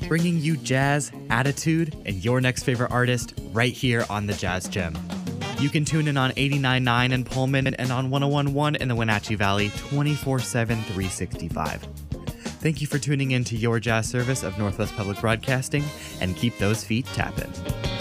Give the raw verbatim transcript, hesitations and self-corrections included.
bringing you jazz, attitude, and your next favorite artist right here on the Jazz Gem. You can tune in on eighty-nine point nine in Pullman and on one oh one point one in the Wenatchee Valley twenty-four seven, three sixty-five. Thank you for tuning in to your jazz service of Northwest Public Broadcasting, and keep those feet tapping.